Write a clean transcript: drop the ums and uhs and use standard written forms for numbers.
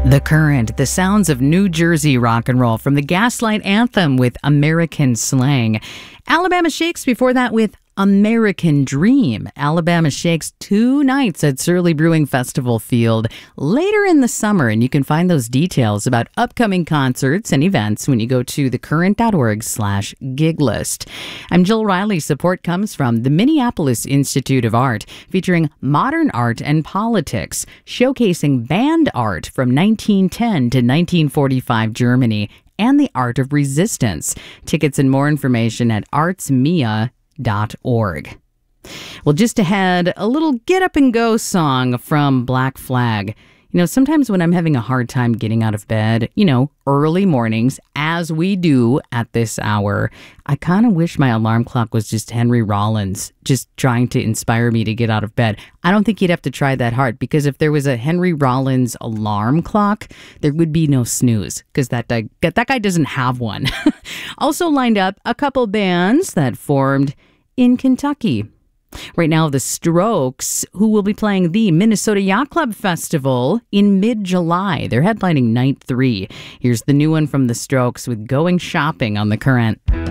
The Current, the sounds of New Jersey rock and roll from the Gaslight Anthem with American Slang. Alabama Shakes before that with American Dream. Alabama Shakes 2 nights at Surly Brewing Festival Field later in the summer, and you can find those details about upcoming concerts and events when you go to thecurrent.org/gig list. I'm Jill Riley. Support comes from the Minneapolis Institute of Art, featuring modern art and politics, showcasing band art from 1910 to 1945 Germany and the art of resistance. Tickets and more information at artsmia.org. Well, just ahead, a little Get Up and Go song from Black Flag. You know, sometimes when I'm having a hard time getting out of bed, early mornings, as we do at this hour, I kind of wish my alarm clock was just Henry Rollins, just trying to inspire me to get out of bed. I don't think you'd have to try that hard, because if there was a Henry Rollins alarm clock, there would be no snooze, because that guy doesn't have one. Also lined up, a couple bands that formed in Kentucky. Right now, the Strokes, who will be playing the Minnesota Yacht Club Festival in mid-July. They're headlining night 3. Here's the new one from the Strokes with Going Shopping on The Current.